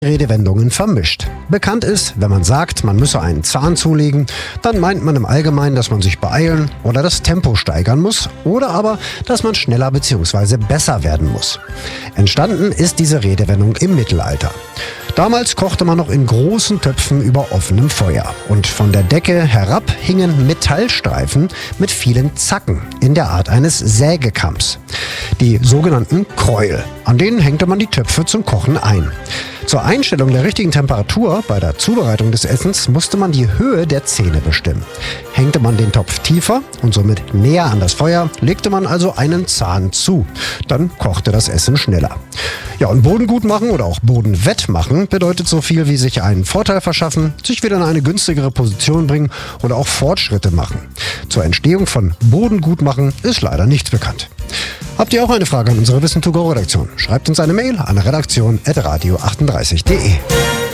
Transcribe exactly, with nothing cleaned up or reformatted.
Redewendungen vermischt. Bekannt ist, wenn man sagt, man müsse einen Zahn zulegen, dann meint man im Allgemeinen, dass man sich beeilen oder das Tempo steigern muss oder aber, dass man schneller bzw. besser werden muss. Entstanden ist diese Redewendung im Mittelalter. Damals kochte man noch in großen Töpfen über offenem Feuer und von der Decke herab hingen Metallstreifen mit vielen Zacken in der Art eines Sägekamms. Die sogenannten Kräuel. An denen hängte man die Töpfe zum Kochen ein. Zur Einstellung der richtigen Temperatur bei der Zubereitung des Essens musste man die Höhe der Zähne bestimmen. Hängte man den Topf tiefer und somit näher an das Feuer, legte man also einen Zahn zu. Dann kochte das Essen schneller. Ja, und Boden gut machen oder auch Boden wettmachen bedeutet so viel wie sich einen Vorteil verschaffen, sich wieder in eine günstigere Position bringen oder auch Fortschritte machen. Zur Entstehung von Boden gut machen ist leider nichts bekannt. Habt ihr auch eine Frage an unsere Wissen to go Redaktion? Schreibt uns eine Mail an redaktion at radio achtunddreißig punkt de.